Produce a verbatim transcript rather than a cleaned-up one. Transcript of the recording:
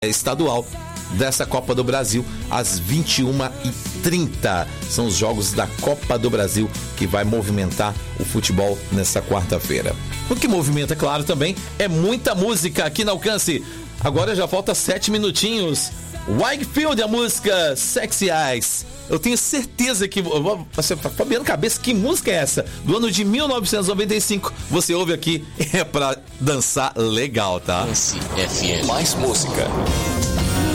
estadual dessa Copa do Brasil às vinte e uma e trinta. São os jogos da Copa do Brasil que vai movimentar o futebol nessa quarta-feira. O que movimenta, claro, também é muita música aqui no Alcance. Agora já falta sete minutinhos. Wakefield, a música Sexy Eyes. Eu tenho certeza que você tá bem na cabeça, que música é essa? Do ano de mil novecentos e noventa e cinco. Você ouve aqui, é pra dançar legal, tá? F M. Mais música.